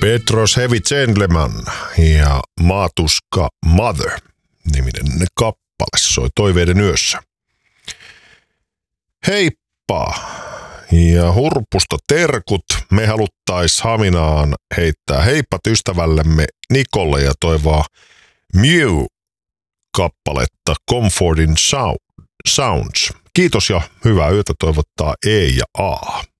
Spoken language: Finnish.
Petros Heavy Gentleman ja Maatuska Mother niminen kappale soi Toiveiden yössä. Heippa ja Hurpusta terkut. Me haluttais Haminaan heittää heippat ystävällemme Nikolle ja toivoa Mew-kappaletta Comforting Sounds. Kiitos ja hyvää yötä toivottaa E ja A.